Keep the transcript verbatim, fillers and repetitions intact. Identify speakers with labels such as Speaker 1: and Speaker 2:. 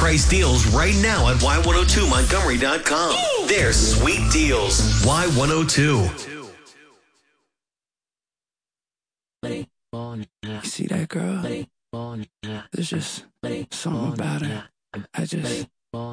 Speaker 1: price deals right now at Y one oh two Montgomery dot com. They're sweet deals. Y one oh two.
Speaker 2: You see that girl? There's just something about her. I just